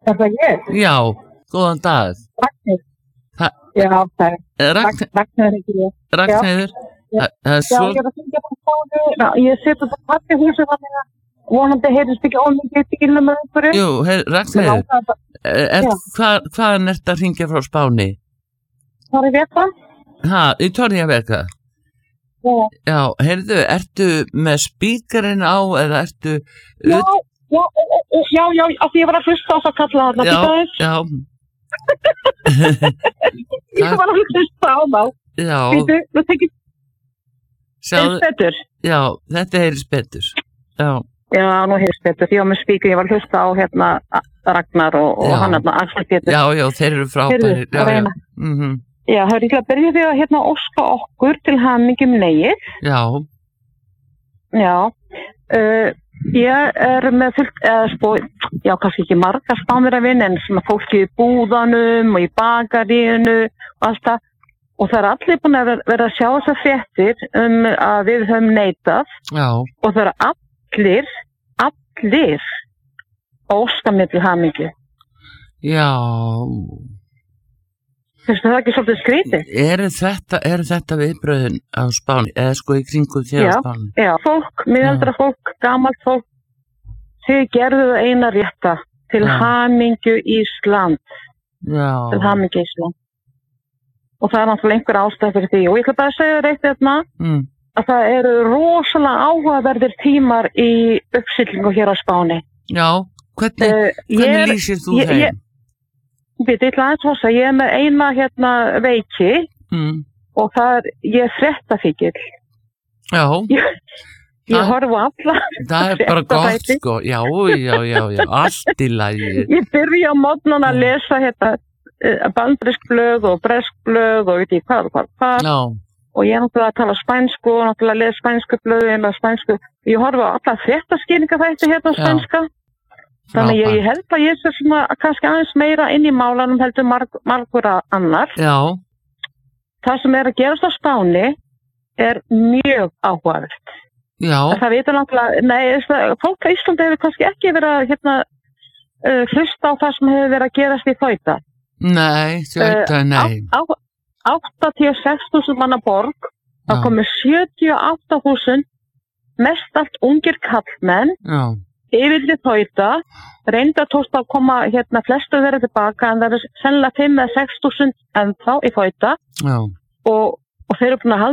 Er það ég? Já, góðan dag. Ragnheiður. Ha- Já, það er Ragnheiður ekki ég. Ragnheiður? Það er Já, ég er að syngja frá Spáni. Ég seti þetta kaffihúsi þannig að vonandi heyrðist ekki ómikið í bílnum með einhverju. Jú, Ragnheiður, hvaðan ertu að hringja frá Spáni? Það er veka. Í Tornaveka? Já, heyrðu, ertu með spíkarinn á eða ertu... Já, af því ég var að hlusta á það kalla þarna. Já. Ég var að hlusta á það. Já. Býtu, þú tekir... Heyrðist betur? Já, þetta heyrðist betur. Já, nú heyrðist betur. Ég var með spíkur, ég var að hlusta á hérna Ragnar og hann hérna, Axel Pétur. Já, þeir eru frábærir. Já, það er ekki að byrja því að hérna óska okkur til hamingju neyið. Já. Já. Ég er með fullt, kannski ekki marga Spánverjavin en svona fólki í búðanum og í bakaríinu og allt það. Og það er allir búin að vera að sjá þessar fréttir að við höfum neitað. Já. Og það er allir að óska mér til hamingju. Já. Finnst það ekki svolítið skrítið? Eru þetta viðbröðin á Spáni, eða sko í kringum þér á Spáni? Já, fólk, miðaldra fólk, gamalt fólk, þið gerðu það eina rétta til hamingju Ísland. Já. Til hamingju Ísland. Og það er náttúrulega einhver ástæð fyrir því. Og ég ætla bara að segja þér eitt hérna, að það eru rosalega áhugaverðir tímar í uppsillingu hér á Spáni. Já, hvernig lýsir þú þeim? Ég ætla aðeins að ég er með eina hérna veiki og ég er fréttafíkill. Já. Ég horfa á alla. Það er bara gott sko, já, allt í lagi. Ég byrja á morgnana að lesa hérna bandarísk blöð og bresk blöð og veit ég hvað. Já. Og ég er náttúrulega að tala spænsku og náttúrulega að lesa spænsku blöðin og spænsku. Ég horfa á alla fréttaskýringa þætti hérna á spænska. Þannig ég held að ég sé svona kannski aðeins meira inn í málanum heldur margur annar. Já. Það sem er að gerast á Spáni er mjög áhugavert. Já. Það veitur náttúrulega, fólk á Íslandi hefur kannski ekki verið að hlusta á það sem hefur verið að gerast í Þauta. Nei, Þauta, nei. 86.000 manna borg, það komið 78.000, mest allt ungir kallmenn. Já. Yfirlið Þauta, reynda tókst að koma flestu þeirra tilbaka en það er sennilega 5 eða 6.000 ennþá í Þauta og þeir eru búin að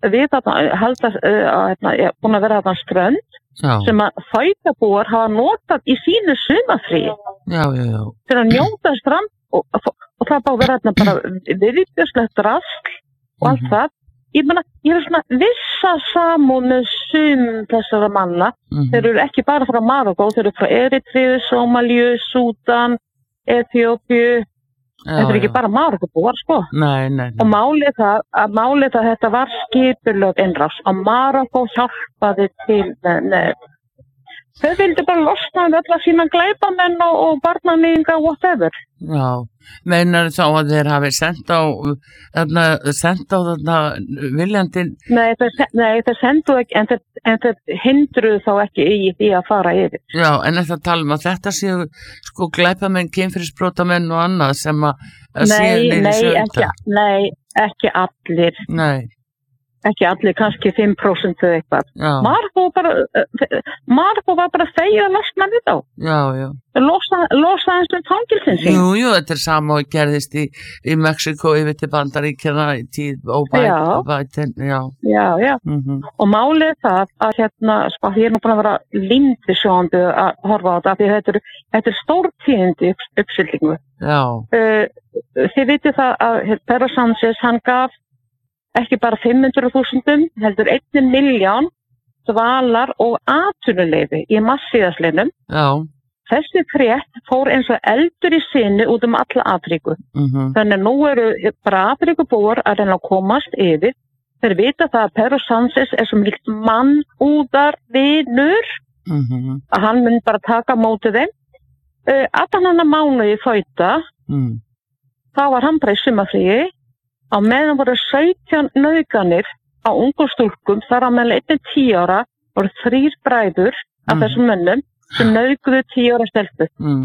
búin að vera þarna strönd sem að Þautabúar hafa notað í sínu sumafríi til að njóta strand og það bá vera þarna bara viðbjörnslegt rask og allt það. Ég er svona vissa samúð með þessara manna. Þeir eru ekki bara frá Marokkó, þeir eru frá Eritreju, Sómalíu, Súdan, Eþíópíu. Þetta er ekki bara Marokkóbúar, sko. Nei. Og málið að þetta var skipulögð innrás og Marokkó hjálpaði til með. Þau vildi bara losna öll að sína glæpamenn og barnaníðinga og whatever. Já, meinar þá að þeir hafi sendt á þarna viljandi? Nei, þeir sendu ekki, en þeir hindruðu þá ekki í því að fara yfir. Já, en þetta tala að þetta séu sko glæpamenn, kynferðisbrotamenn og annað sem að séu niður í sölda. Nei, ekki allir. Nei. Ekki allir, kannski 5% eða eitthvað. Marokkó var bara þegið að losna við þá. Já. Losa eins og fangilsins sín. Jú, þetta er sama og gerðist í Mexiko yfir til Bandaríkjana í tíð Biden. Já. Og málið það að ég er nú búin að vera lindisjóandi að horfa á þetta, því þetta er stórtíðindi uppsillingu. Já. Þið vitið það að Pedro Sánchez, hann gaf ekki bara 500.000, heldur 1 milljón dvalar og atvinnuleyfi í massíðaslinum. Já. Þessi frétt fór eins og eldur í sinni út alla Afríku. Þannig nú eru bara Afríkubúar að reyna að komast yfir. Þeir vita það að Pedro Sánchez er sem líkt mannúðar vinur, að hann mun bara taka mótið þeim. Allan hann að mánuði í Þauta, þá var hann bara í sumafríi. Á meðan voru 17 nauðganir á ungum stúlkum, þar á meðal 10 ára, voru 3 bræður af þessum mönnum sem nauðguðu 10 ára stelpu.